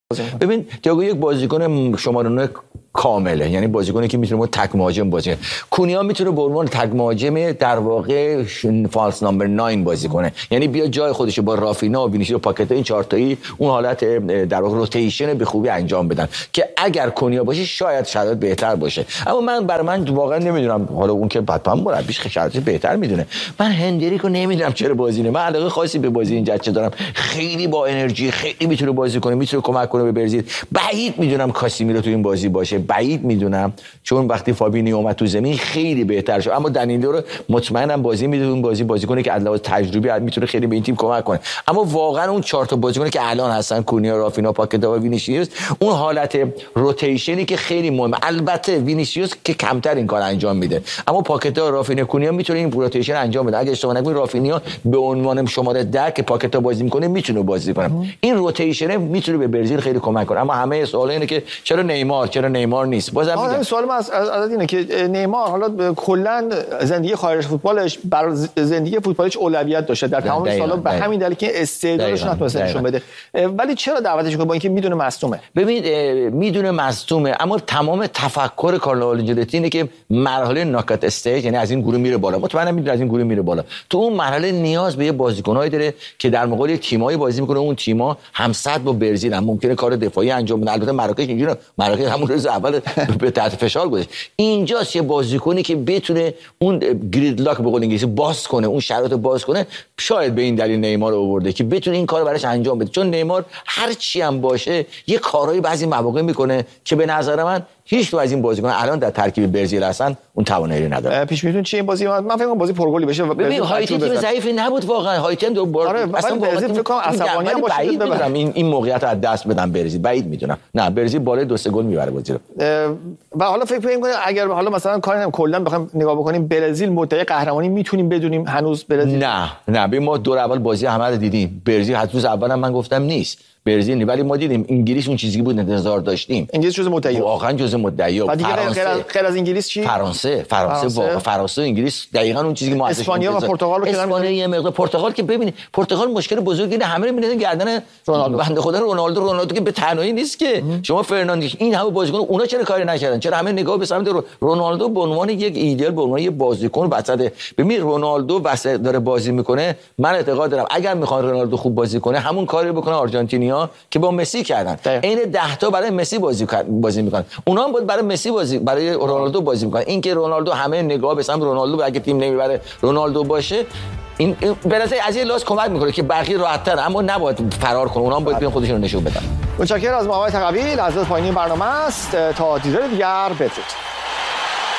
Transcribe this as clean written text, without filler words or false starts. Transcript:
ببین تییاگو یک بازیکن شماره 9 کامله، یعنی بازیکنی که میتونه تک مهاجم بازی کنه. کونیا میتونه به عنوان تک مهاجم در واقع فالس نامبر 9 بازی کنه، یعنی بیا جای خودش با رافینا و وینیسیوس و پاکتا این چهار تایی اون حالت در واقع روتیشن به خوبی انجام بدن که اگر کونیا باشه شاید شرایط بهتر باشه. اما برای من واقعا نمیدونم، حالا اون که حتما مربیش شرایط بهتر میدونه، من هندریکو نمیدونم چرا بازی نه. من علاقه خاصی به بازی این جچه دارم، خیلی با انرژی، خیلی میتونه بازی کنه، میتونه کمک کنه به برزیل. بعید میدونم کاسیمیرو تو این بازی باشه، بعید میدونم، چون وقتی فابینیو اومد تو زمین خیلی بهتر شد. اما دنیلو رو مطمئنم بازی میده، اون بازیکنی که علاوه تجربی میتونه خیلی به این تیم کمک کنه. اما واقعا اون چهار تا بازیکنی که الان هستن، کونیا، رافینا، پاکتا و وینیسیوس، اون حالت روتیشنی که خیلی مهمه. البته وینیسیوس که کمتر این کار انجام میده، اما پاکتا، رافینا، کونیا میتونه این روتیشن انجام بده. اگه اشتباه نکنم رافینا به عنوان شماره 10 که پاکتا بازی میکنه میتونه بازی کنه. این روتیشن میتونه به برزیل خیلی کمک کنه. اما همه سوال اینه که چرا نیمار نیست. بازم میگم سوال من از اینه که نیمار حالا کلا زندگی خارج فوتبالش بر زندگی فوتبالیش اولویت داشته در تمام سالا، به همین دلیل که استعدادش نتونسته نشون بده. ولی چرا دعوتش کنه با اینکه میدونه مصدومه؟ ببین میدونه مصدومه، اما تمام تفکر کارلو آنچلوتی اینه که مرحله ناکات استیج، یعنی از این گروه میره بالا. مطمئنم میدونه از این گروه میره بالا. تو اون مرحله نیاز به یه بازیکنایی داره که در مقابل تیمایی بازی میکنه، اون تیم‌ها همسط با برزیل هم ممکنه کار دفاعی انجام بدن. البته مراکش اینجوری، مراکش همون روز اول به تحت فشار گذاشت. اینجاست یه بازیکنی که بتونه اون گریدلاک به قول انگلیسی باز کنه، اون شرایط باز کنه. شاید به این دلیل نیمار رو آورده که بتونه این کارو براش انجام بده، چون نیمار هر چی هم باشه یه کارهای بعضی مواقع میکنه که به نظر من هیچ تو از این بازیکن الان در ترکیب برزیل هستن اون توانایی نداره. پیش میتون چی این بازی؟ من فکر کنم بازی پرگلی بشه. ببین هایتی تیم ضعیفی نبود واقعا. هایتی هم دو بار اصلا برزیل فکر کنم عصبانی هم باشه. بعید میدونم این موقعیت رو از دست بدن برزیل، بعید میدونم. نه برزیل بالای 2-3 گل میبره بازی رو. و حالا فکر می‌کنم اگر حالا مثلا کاری کلا بخوایم نگاه بکنیم برزیل مدعی قهرمانی میتونیم بدونیم هنوز برزیل؟ نه ببین ما دور اول بازی همه رو دیدیم. برزیل حتی روز اولم من گفتم نیست برزیل، ولی ما دیدیم انگلیس اون چیزی بود انتظار داشتیم. انگلیس جزء مدعی، واقعا جزء مدعی. غیر از انگلیس چی؟ فرانسه واقعا فرانسه و انگلیس دقیقاً اون چیزی که ما اسپانیا و پرتغال رو اسپانیا یه مقدار. پرتغال که ببینید پرتغال مشکل بزرگی اینه، همه می‌بینن گردن بنده خدا رونالدو که به تنهایی نیست که. شما فرناندیش این همه بازیکن اونا چرا کاری نکردن؟ چرا همه نگاه به سمت رونالدو به عنوان یک ایدئال، به عنوان یک بازیکن وسط؟ ببین رونالدو وسط داره بازی میکنه. من اعتقاد دارم اگر میخوان رونالدو خوب بازی کنه همون کاری بکنه آرژانتینیا که با مسی کردن. این 10 تا برای مسی بازی میکنن، اونا هم باید برای مسی برای رونالدو بازی میکنن. این که رونالدو همه نگاه به سمت رونالدو، اگه تیم نمیبره رونالدو باشه، این به نظر از این لحاظ کمک میکنه که بقیه راحت‌تر، اما نباید فرار کنه. اونا هم باید بیان خودشون رو نشون بدن. متشکرم از محمد تقوی. لحظات پایانی برنامه است تا دیدار دیگر. بدرود.